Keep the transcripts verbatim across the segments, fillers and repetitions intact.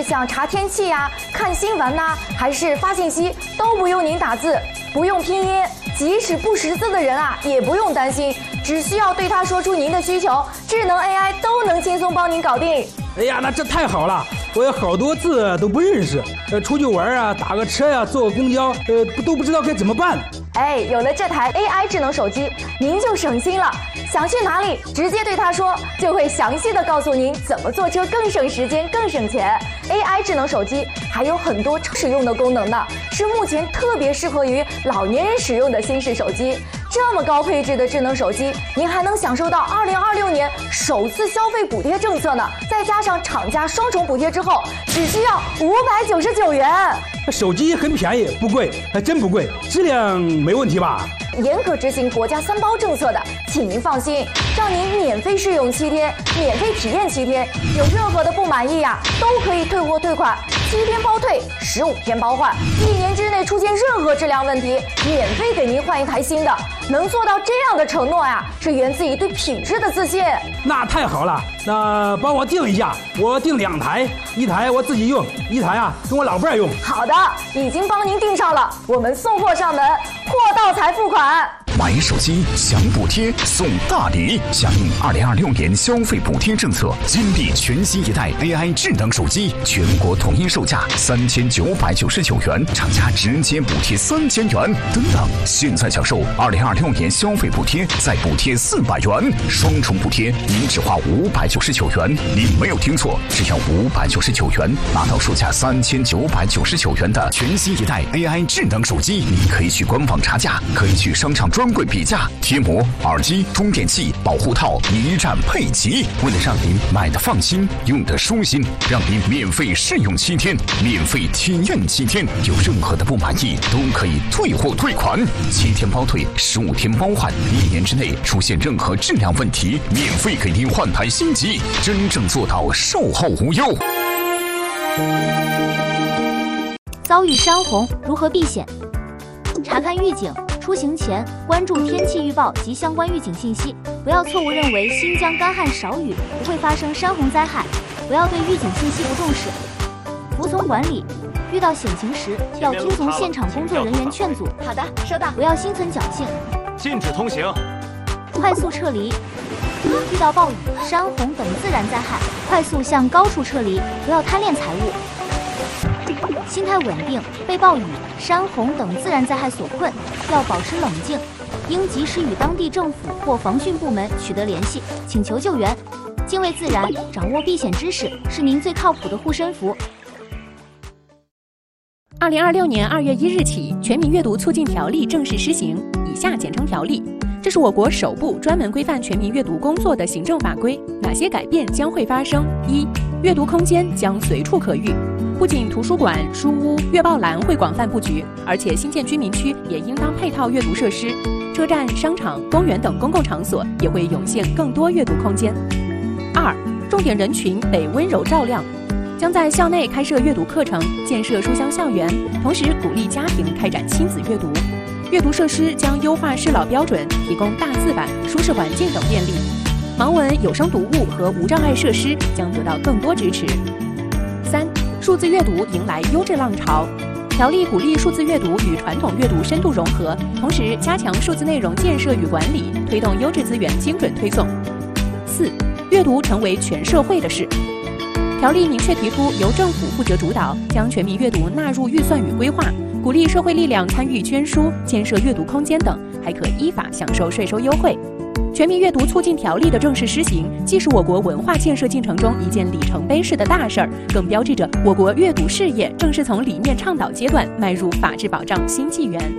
像查天气呀、啊、看新闻呐、啊，还是发信息，都不用您打字，不用拼音，即使不识字的人啊，也不用担心，只需要对它说出您的需求，智能 A I 都能轻松帮您搞定。 哎呀，那这太好了！我有好多字都不认识，呃，出去玩啊，打个车呀、啊，坐个公交，呃，都不知道该怎么办。 哎，有了这台 A I 智能手机，您就省心了。想去哪里，直接对它说，就会详细的告诉您怎么坐车更省时间、更省钱。A I 智能手机还有很多实用的功能呢，是目前特别适合于老年人使用的新式手机。这么高配置的智能手机，您还能享受到二零二六年首次消费补贴政策呢，再加上厂家双重补贴之后，只需要五百九十九元。 手机很便宜，不贵，还真不贵，质量没问题吧？ 严格执行国家三包政策的，请您放心，让您免费试用七天，免费体验七天，有任何的不满意呀、啊，都可以退货退款，七天包退，十五天包换，一年之内出现任何质量问题，免费给您换一台新的。能做到这样的承诺呀，是源自于对品质的自信。 那太好了，那帮我订一下，我订两台，一台我自己用，一台啊跟我老伴儿用。 好的，已经帮您订上了，我们送货上门，货到才付款。 买手机享补贴送大礼，响应二零二六年消费补贴政策，金立全新一代 A I 智能手机，全国统一售价三千九百九十九元，厂家直接补贴三千元。等等，现在享受二零二六年消费补贴，再补贴四百元，双重补贴，您只花五百九十九元。您没有听错，只要五百九十九元，拿到售价三千九百九十九元的全新一代 A I 智能手机。您可以去官网查价，可以去商场专柜比价，贴膜、耳机、充电器、保护套一站配齐。为了让您买的放心，用的舒心，让您免费试用七天，免费体验七天，有任何的不满意都可以退货退款，七天包退，十五天包换，一年之内出现任何质量问题，免费给您换台新机，真正做到售后无忧。 遭遇山洪如何避险？查看预警。出行前关注天气预报及相关预警信息，不要错误认为新疆干旱少雨不会发生山洪灾害，不要对预警信息不重视。服从管理，遇到险情时要听从现场工作人员劝阻。 好的，收到。 不要心存侥幸。 禁止通行。 快速撤离。遇到暴雨、山洪等自然灾害，快速向高处撤离，不要贪恋财物。心态稳定，被暴雨、山洪等自然灾害所困，要保持冷静，应及时与当地政府或防汛部门取得联系，请求救援。敬畏自然，掌握避险知识，是您最靠谱的护身符。 二零二六年二月一日起，《全民阅读促进条例》正式施行，以下简称条例。这是我国首部专门规范全民阅读工作的行政法规。哪些改变将会发生？一、阅读空间将随处可遇。不仅图书馆、书屋、阅报栏会广泛布局，而且新建居民区也应当配套阅读设施，车站、商场、公园等公共场所也会涌现更多阅读空间。二、重点人群得温柔照亮，将在校内开设阅读课程，建设书香校园，同时鼓励家庭开展亲子阅读。阅读设施将优化适老标准，提供大字版、舒适环境等便利。盲文、有声读物和无障碍设施将得到更多支持。三、数字阅读迎来优质浪潮。条例鼓励数字阅读与传统阅读深度融合，同时加强数字内容建设与管理，推动优质资源精准推送。四、阅读成为全社会的事。条例明确提出，由政府负责主导，将全民阅读纳入预算与规划，鼓励社会力量参与捐书、建设阅读空间等，还可依法享受税收优惠。全民阅读促进条例的正式施行，既是我国文化建设进程中一件里程碑式的大事儿，更标志着我国阅读事业正式从理念倡导阶段迈入法治保障新纪元。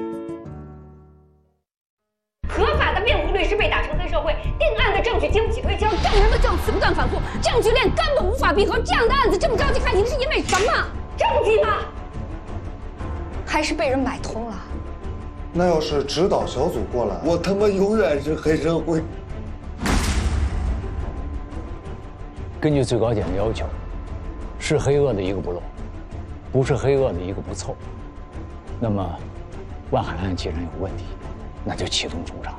合法的辩护律师被打成黑社会，定案的证据经不起推敲，证人的证词不断反复，证据链根本无法闭合。这样的案子这么着急开庭，是因为什么？政绩吗？还是被人买通了？ 那要是指导小组过来，我他妈永远是黑社会。 根据最高检的要求，是黑恶的一个不漏，不是黑恶的一个不凑。那么，万海案既然有问题，那就启动重查。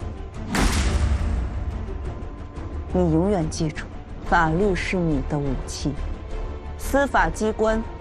你永远记住，法律是你的武器，司法机关